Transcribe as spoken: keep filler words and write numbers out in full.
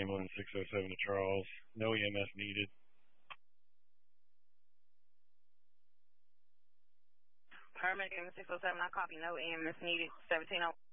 ambulance six oh seven to Charles. No E M S needed. Paramedic ambulance six oh seven, I copy. No E M S needed. seventeen oh.